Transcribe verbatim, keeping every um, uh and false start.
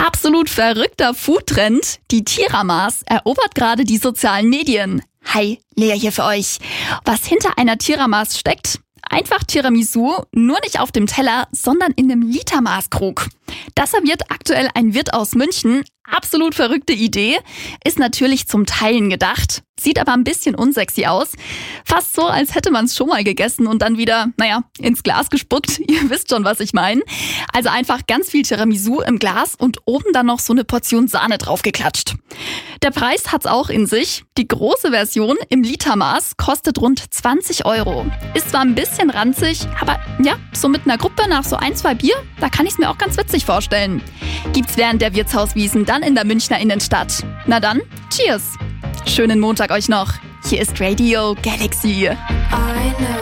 Absolut verrückter Foodtrend. Die Tiramas erobert gerade die sozialen Medien. Hi, Lea hier für euch. Was hinter einer Tiramas steckt? Einfach Tiramisu, nur nicht auf dem Teller, sondern in einem Litermaßkrug. Das serviert aktuell ein Wirt aus München. Absolut verrückte Idee. Ist natürlich zum Teilen gedacht. Sieht aber ein bisschen unsexy aus. Fast so, als hätte man es schon mal gegessen und dann wieder, naja, ins Glas gespuckt. Ihr wisst schon, was ich meine. Also einfach ganz viel Tiramisu im Glas und oben dann noch so eine Portion Sahne draufgeklatscht. Der Preis hat's auch in sich. Die große Version im Litermaß kostet rund zwanzig Euro. Ist zwar ein bisschen ranzig, aber ja, so mit einer Gruppe nach so ein, zwei Bier, da kann ich's mir auch ganz witzig vorstellen. Gibt's während der Wirtshauswiesen dann in der Münchner Innenstadt. Na dann, cheers! Schönen Montag euch noch. Hier ist Radio Galaxy. I know